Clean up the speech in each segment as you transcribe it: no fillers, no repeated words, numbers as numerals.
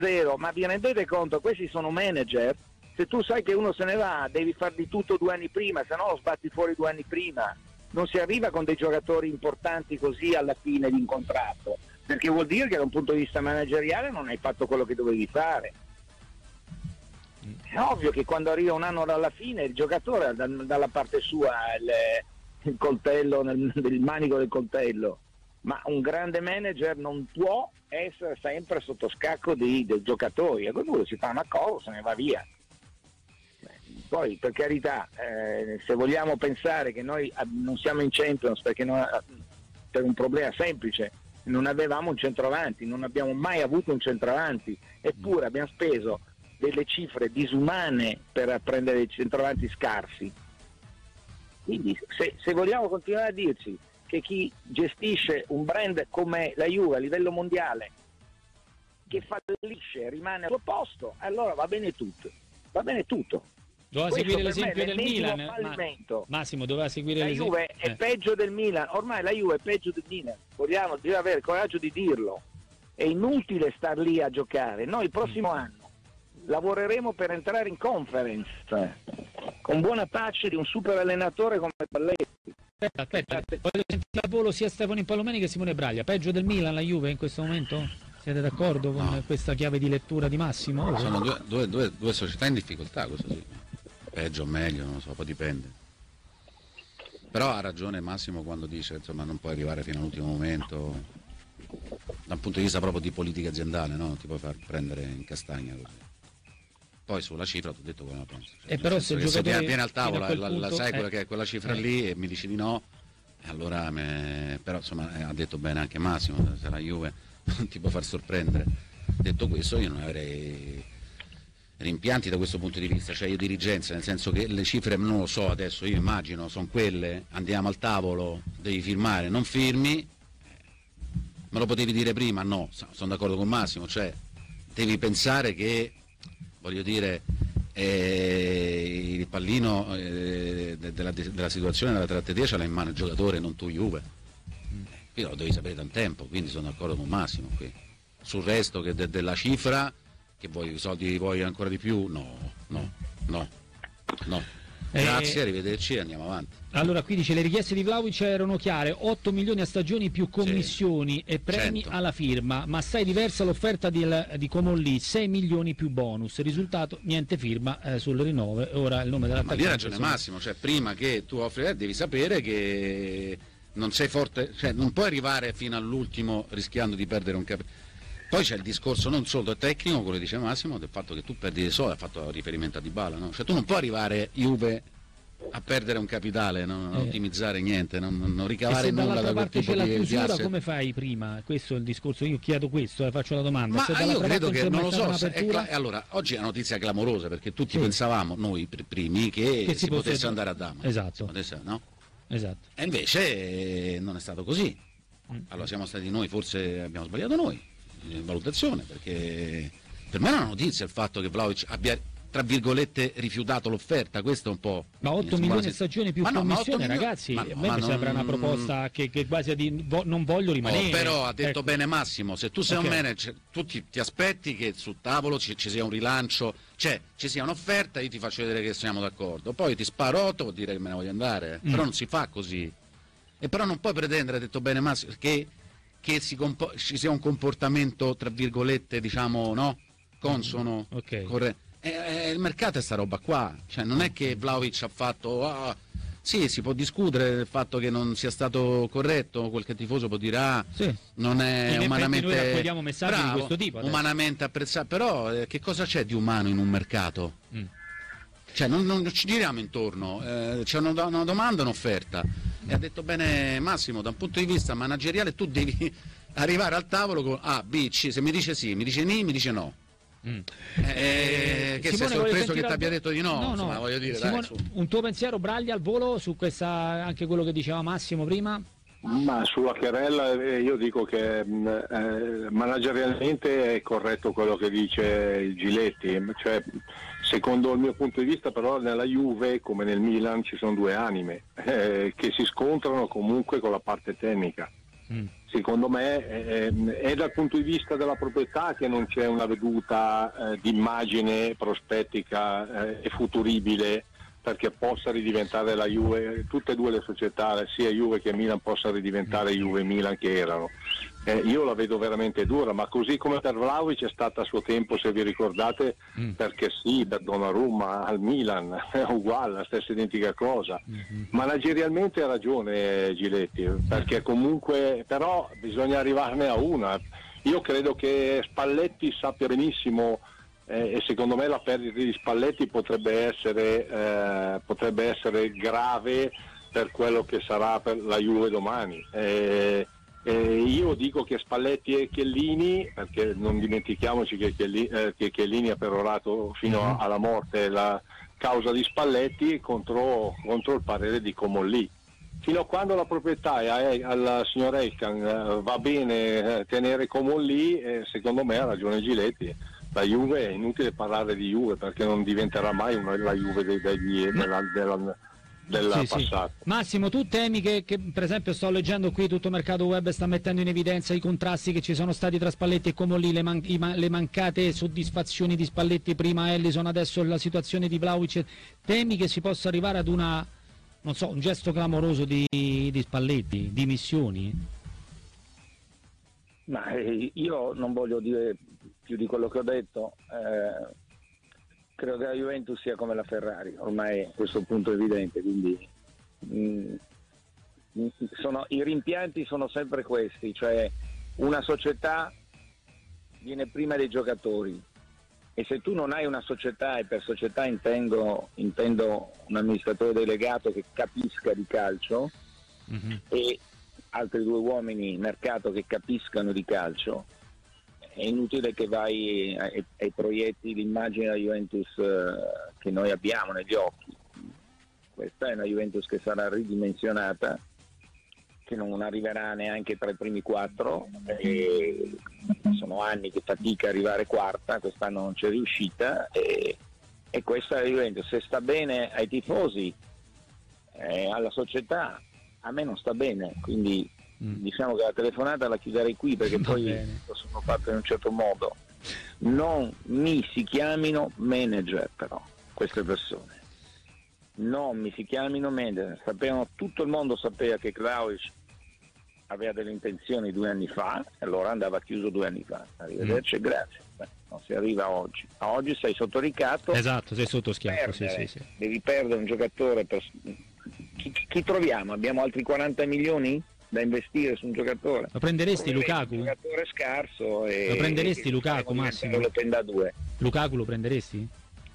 0, ma vi rendete conto, questi sono manager, se tu sai che uno se ne va devi far di tutto 2 anni prima, se no lo sbatti fuori 2 anni prima, non si arriva con dei giocatori importanti così alla fine di un contratto, perché vuol dire che da un punto di vista manageriale non hai fatto quello che dovevi fare. È ovvio che quando arriva un anno dalla fine il giocatore ha dalla parte sua il coltello, il manico del coltello, ma un grande manager non può essere sempre sotto scacco dei giocatori, e quello si fa una cosa, se ne va via. Poi per carità, se vogliamo pensare che noi non siamo in Champions perché per un problema semplice, non avevamo un centravanti, non abbiamo mai avuto un centravanti, eppure abbiamo speso delle cifre disumane per prendere dei centravanti scarsi. Quindi se vogliamo continuare a dirci che chi gestisce un brand come la Juve a livello mondiale, che fallisce, rimane al suo posto, allora va bene tutto. Doveva seguire l'esempio del Milan. Massimo doveva seguire l'esempio. La Juve è peggio del Milan, ormai la Juve è peggio del Milan, bisogna avere il coraggio di dirlo. È inutile star lì a giocare. Noi il prossimo anno lavoreremo per entrare in Conference, con buona pace di un super allenatore come Spalletti. Aspetta, voglio sentire al volo sia Stefano Impallomeni che Simone Braglia. Peggio del Milan la Juve in questo momento? Siete d'accordo con questa chiave di lettura di Massimo? Sono due società in difficoltà, questo sì. Peggio o meglio, non lo so, poi dipende. Però ha ragione Massimo quando dice, insomma, non puoi arrivare fino all'ultimo momento, dal punto di vista proprio di politica aziendale, no? Non ti puoi far prendere in castagna così. Poi sulla cifra ti ho detto come la penso. Cioè, però se il giocatore viene al tavolo e punto, sai che è quella cifra lì e mi dici di no, allora però insomma ha detto bene anche Massimo, se la Juve non ti può far sorprendere. Detto questo, io non avrei rimpianti da questo punto di vista, cioè io dirigenza, nel senso che le cifre non lo so adesso, io immagino sono quelle, andiamo al tavolo, devi firmare, non firmi, me lo potevi dire prima? No, sono d'accordo con Massimo, cioè devi pensare che, voglio dire, il pallino della situazione della trattativa ce l'ha in mano il giocatore, non tu Juve. Qui lo devi sapere da un tempo, quindi sono d'accordo con Massimo qui. Sul resto che della cifra, che vuoi i soldi vuoi ancora di più? No. Grazie, arrivederci e andiamo avanti. Allora qui dice le richieste di Vlahovic erano chiare, 8 milioni a stagioni più commissioni e premi 100. alla firma, ma assai diversa l'offerta di Comolli, 6 milioni più bonus, risultato niente firma sul rinnovo, ora il nome dell'attaccante. Ma lì ha ragione Massimo, cioè prima che tu offri devi sapere che non sei forte, cioè non puoi arrivare fino all'ultimo rischiando di perdere un capitale. Poi c'è il discorso non solo tecnico, quello che dice Massimo, del fatto che tu perdi dei soldi, ha fatto riferimento a Dybala, no? Cioè tu non puoi arrivare Juve a perdere un capitale, non ottimizzare niente, non ricavare nulla da quel tipo la di chiusura asset. Come fai prima? Questo è il discorso, io chiedo questo, faccio la domanda. Ma se io credo che, non lo so, un'apertura... allora, oggi è una notizia clamorosa, perché tutti pensavamo, noi primi, che si potesse andare a Dama. Esatto. No? Esatto. E invece non è stato così. Allora siamo stati noi, forse abbiamo sbagliato noi in valutazione, perché per me è una notizia il fatto che Vlahovic abbia tra virgolette rifiutato l'offerta, questo è un po'. Ma 8 milioni di stagioni più commissione, ragazzi, a me mi sembra una proposta che quasi non voglio rimanere. Però ha detto bene Massimo, se tu sei un manager, tu ti aspetti che sul tavolo ci sia un rilancio, cioè ci sia un'offerta, io ti faccio vedere che siamo d'accordo, poi ti sparo 8, vuol dire che me ne voglio andare, però non si fa così. E però non puoi pretendere, ha detto bene Massimo, che ci sia un comportamento tra virgolette, diciamo, no? Consono, corretto. Il mercato è sta roba qua, cioè non è che Vlahovic ha fatto sì, si può discutere del fatto che non sia stato corretto, qualche tifoso può dire non è in umanamente noi raccogliamo messaggi di questo tipo adesso. Umanamente apprezzato, però che cosa c'è di umano in un mercato? Cioè non ci giriamo intorno, c'è una domanda e un'offerta, e ha detto bene Massimo, da un punto di vista manageriale tu devi arrivare al tavolo con A, B, C, se mi dice sì, mi dice ni, mi dice no. Che sei sorpreso che ti abbia detto di no? Insomma, voglio dire, Simone, un tuo pensiero, Braglia, al volo su questa, anche quello che diceva Massimo prima? Ma sulla Chiarella io dico che managerialmente è corretto quello che dice il Giletti, cioè, secondo il mio punto di vista però nella Juve come nel Milan ci sono due anime che si scontrano comunque con la parte tecnica. Secondo me è dal punto di vista della proprietà che non c'è una veduta di immagine prospettica e futuribile perché possa ridiventare la Juve, tutte e due le società, sia Juve che Milan, possa ridiventare Juve e Milan che erano. Io la vedo veramente dura, ma così come per Vlahovic è stata a suo tempo, se vi ricordate, perché sì, per Donnarumma al Milan è uguale, la stessa identica cosa. Managerialmente ha ragione Giletti, perché comunque però bisogna arrivarne a una. Io credo che Spalletti sappia benissimo, e secondo me la perdita di Spalletti potrebbe essere grave per quello che sarà per la Juve domani. Io dico che Spalletti e Chiellini, perché non dimentichiamoci che Chiellini ha perorato fino alla morte la causa di Spalletti contro il parere di Comolli. Fino a quando la proprietà alla signora Elkan va bene tenere Comolli, secondo me ha ragione Giletti. La Juve è inutile parlare di Juve perché non diventerà mai la Juve del passato. Sì. Massimo, tu temi che per esempio sto leggendo qui, tutto il mercato web sta mettendo in evidenza i contrasti che ci sono stati tra Spalletti e Comolli, le mancate soddisfazioni di Spalletti, prima Ellison, adesso la situazione di Vlahovic, temi che si possa arrivare ad un gesto clamoroso di Spalletti, dimissioni? Ma io non voglio dire più di quello che ho detto, credo che la Juventus sia come la Ferrari, ormai a questo punto è evidente, quindi i rimpianti sono sempre questi, cioè una società viene prima dei giocatori e se tu non hai una società, e per società intendo un amministratore delegato che capisca di calcio e altri due uomini mercato che capiscano di calcio, è inutile che vai ai proietti l'immagine della Juventus che noi abbiamo negli occhi. Questa è una Juventus che sarà ridimensionata, che non arriverà neanche tra i primi 4, e sono anni che fatica a arrivare quarta, quest'anno non c'è riuscita, e questa è la Juventus. Se sta bene ai tifosi, alla società, a me non sta bene, quindi diciamo che la telefonata la chiuderei qui perché poi lo sono fatto in un certo modo. Non mi si chiamino manager, però queste persone non mi si chiamino manager. Tutto il mondo sapeva che Vlahovic aveva delle intenzioni 2 anni fa, allora andava chiuso 2 anni fa. Arrivederci e grazie. Non si arriva a oggi sei sotto ricatto, esatto, sei sotto schiaffo, sì. Devi perdere un giocatore chi troviamo? Abbiamo altri 40 milioni da investire su un giocatore. Lo prenderesti Lukaku? Un giocatore scarso e lo prenderesti Lukaku, Massimo? Lo tenda 2. Lukaku lo prenderesti?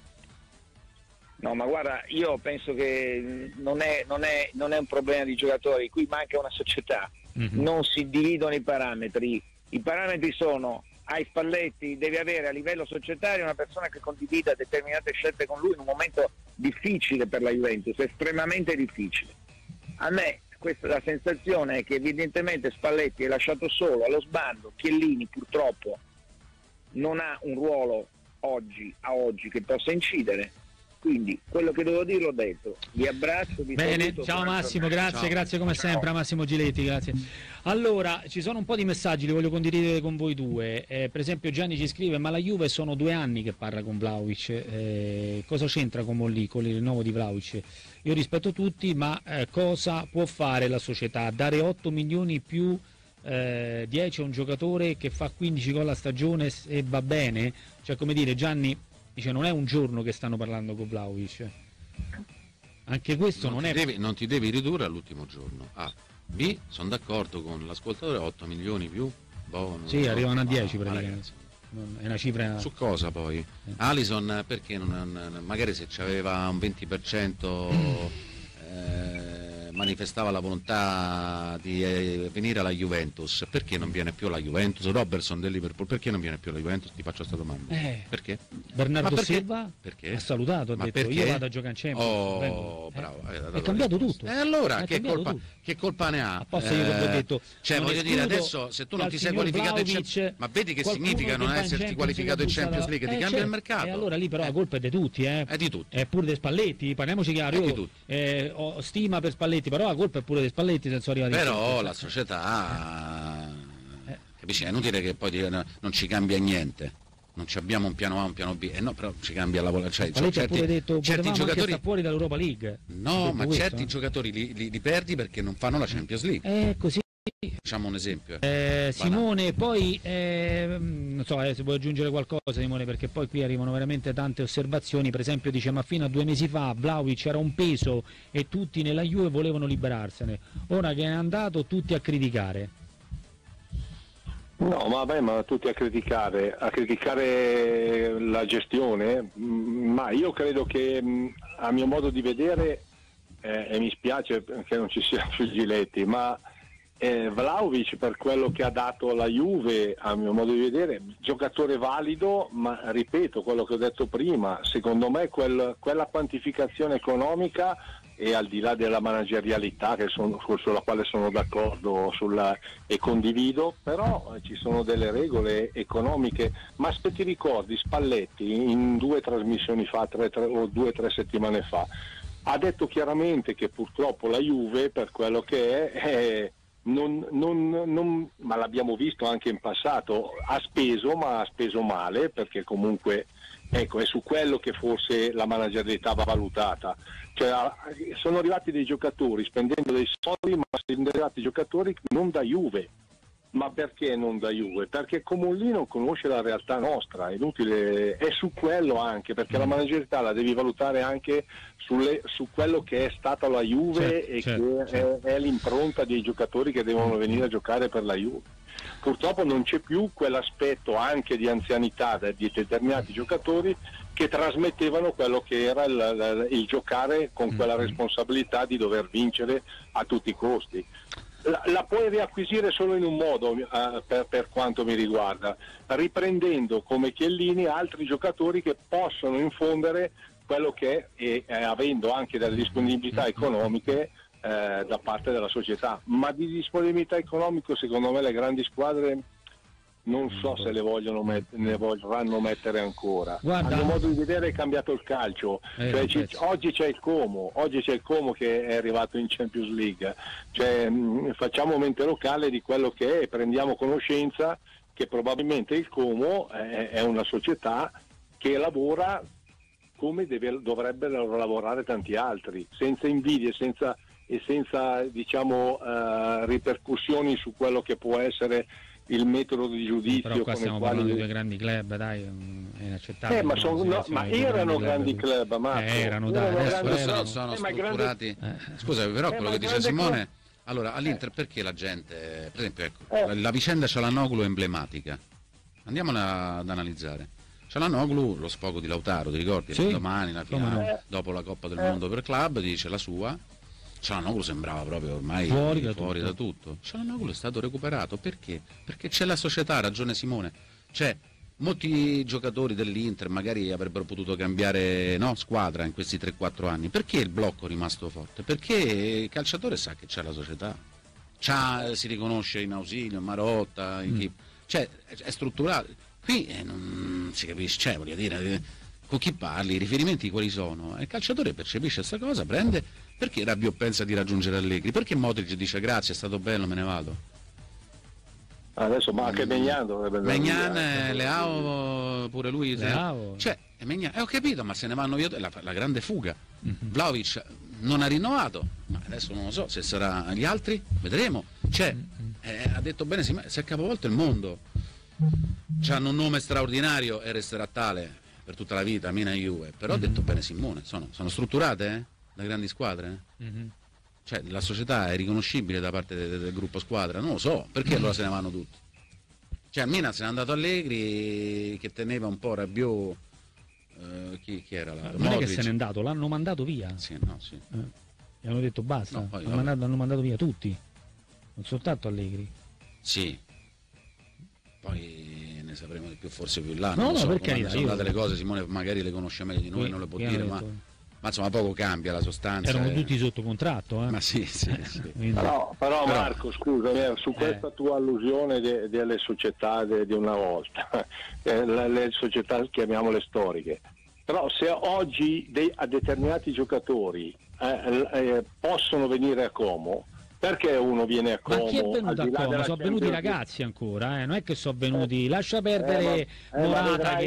No, ma guarda, io penso che non è un problema di giocatori, qui manca una società, non si dividono i parametri sono: ai Spalletti devi avere a livello societario una persona che condivida determinate scelte con lui in un momento difficile per la Juventus, estremamente difficile. A me la sensazione è che evidentemente Spalletti è lasciato solo allo sbando. Chiellini purtroppo non ha un ruolo oggi che possa incidere, quindi quello che devo dire l'ho detto. Vi abbraccio, vi saluto. Ciao Massimo, grazie come sempre a Massimo Giletti, grazie. Allora, ci sono un po' di messaggi, li voglio condividere con voi due. Per esempio Gianni ci scrive: ma la Juve sono 2 anni che parla con Vlahovic, cosa c'entra con Molli, con il rinnovo di Vlahovic? Io rispetto tutti, ma cosa può fare la società? Dare 8 milioni più 10 a un giocatore che fa 15 gol a stagione e va bene? Cioè, come dire, Gianni dice non è un giorno che stanno parlando con Vlahovic, anche questo non ti devi ridurre all'ultimo giorno. B, sono d'accordo con l'ascoltatore, 8 milioni più arrivano a 10 praticamente, è una cifra. Su cosa poi? Alisson perché magari se c'aveva un 20% manifestava la volontà di venire alla Juventus, perché non viene più alla Juventus? Robertson del Liverpool, perché non viene più alla Juventus? Ti faccio questa domanda. Perché? Bernardo Silva perché? Ha salutato, ha detto perché? Io vado a giocare in Champions. Bravo. È cambiato tutto. Allora che colpa ne ha? Apposta io ho detto, voglio dire, adesso se tu non ti sei qualificato in Champions, ma vedi che significa non esserti qualificato in Champions League, ti cambia il mercato. E allora lì però la colpa è di tutti, È di tutti. È pure di Spalletti, parliamoci chiaro. Io ho stima per Spalletti, Spalletti, però la colpa è pure di Spalletti se sono arrivati. Però la società, capisci, è inutile che poi non ci cambia niente. Non ci abbiamo un piano A, un piano B, no, però ci cambia la cioè, Spalletti ha pure detto certi giocatori sta fuori dall'Europa League. No, ma certi giocatori li perdi perché non fanno la Champions League. È così. Facciamo un esempio. Simone, poi non so se vuoi aggiungere qualcosa, Simone, perché poi qui arrivano veramente tante osservazioni. Per esempio dice: ma fino a 2 mesi fa Vlahovic era un peso e tutti nella Juve volevano liberarsene, ora che è andato tutti a criticare. No, ma tutti a criticare la gestione, ma io credo che a mio modo di vedere, e mi spiace che non ci sia più Giletti, ma Vlahovic, per quello che ha dato alla Juve, a mio modo di vedere, giocatore valido, ma ripeto quello che ho detto prima, secondo me quella quantificazione economica, e al di là della managerialità sulla quale sono d'accordo e condivido, però ci sono delle regole economiche. Ma se ti ricordi, Spalletti in 2 trasmissioni fa, 2 o 3 settimane fa, ha detto chiaramente che purtroppo la Juve, per quello che è ma l'abbiamo visto anche in passato, ha speso male, perché comunque ecco, è su quello che forse la managerialità va valutata. Cioè, sono arrivati dei giocatori spendendo dei soldi, ma sono arrivati giocatori non da Juve. Ma perché non da Juve? Perché Comolli non conosce la realtà nostra, è inutile, è su quello anche, perché la managerialità la devi valutare anche su quello che è stata la Juve, certo. È l'impronta dei giocatori che devono venire a giocare per la Juve. Purtroppo non c'è più quell'aspetto anche di anzianità di determinati giocatori che trasmettevano quello che era il giocare con quella responsabilità di dover vincere a tutti i costi. La puoi riacquisire solo in un modo, per quanto mi riguarda, riprendendo come Chiellini altri giocatori che possono infondere quello che è, avendo anche delle disponibilità economiche da parte della società. Ma di disponibilità economiche secondo me le grandi squadre non so se ne vorranno mettere ancora. Guarda, a mio modo di vedere è cambiato il calcio, oggi c'è il Como che è arrivato in Champions League, cioè, facciamo mente locale di quello che è e prendiamo conoscenza che probabilmente il Como è una società che lavora come dovrebbero lavorare tanti altri, senza invidie, senza diciamo ripercussioni su quello che può essere il metodo di giudizio. Però qua stiamo parlando di 2 grandi club, dai, è inaccettabile. Ma erano grandi club, Marco. Erano, dai, adesso sono strutturati. Scusa, però quello che dice Simone, allora all'Inter perché la gente, per esempio, ecco, la vicenda Çalhanoğlu è emblematica. Andiamola ad analizzare. Çalhanoğlu, lo sfogo di Lautaro, ti ricordi? Sì. Domani la finale, dopo la Coppa del Mondo per club, dice la sua. Çalhanoğlu sembrava proprio ormai fuori da tutto. Çalhanoğlu è stato recuperato perché? Perché c'è la società, ha ragione Simone. Cioè, molti giocatori dell'Inter magari avrebbero potuto cambiare squadra in questi 3-4 anni. Perché il blocco è rimasto forte? Perché il calciatore sa che c'è la società. Si riconosce in ausilio, in Marotta, cioè è strutturato. Qui non si capisce, cioè, voglio dire, con chi parli, i riferimenti quali sono? Il calciatore percepisce questa cosa, prende. Perché Rabiot pensa di raggiungere Allegri? Perché Modric dice grazie, è stato bello, me ne vado? Adesso ma anche Maignan dovrebbe andare. Leao pure lui. Leao. Cioè, ho capito, ma se ne vanno via la grande fuga. Vlahovic non ha rinnovato, ma adesso non lo so se sarà gli altri, vedremo. Cioè, ha detto bene, si è capovolto il mondo. C'hanno un nome straordinario e resterà tale per tutta la vita, Mina e Juve. Però ha detto bene Simone, sono strutturate, da grandi squadre? Cioè la società è riconoscibile da parte del gruppo squadra? Non lo so, perché allora se ne vanno tutti? Cioè a Milan se n'è andato Allegri che teneva un po' Rabiot, chi era là? Non è che se n'è andato, l'hanno mandato via. Sì. Gli hanno detto basta, l'hanno mandato via tutti, non soltanto Allegri. Sì. Poi ne sapremo di più forse più là. No, so, per carità. Sono date le cose, Simone magari le conosce meglio di noi, non le può dire, ma insomma poco cambia la sostanza. Erano tutti sotto contratto, Ma sì. Però Marco, scusami, su questa tua allusione delle società di una volta, le società chiamiamole storiche, però se oggi a determinati giocatori possono venire a Como. Perché uno viene a Como? Ma chi è venuto a Como? Sono venuti i ragazzi ancora, non è che sono venuti, lascia perdere Morata